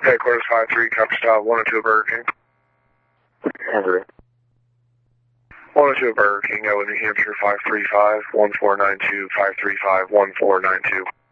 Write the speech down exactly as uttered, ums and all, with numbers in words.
Headquarters five three, copy stop, one oh two Burger King. Henry. one oh two Burger King, Iowa, New Hampshire, five three five, one four nine two, five three five, one four nine two.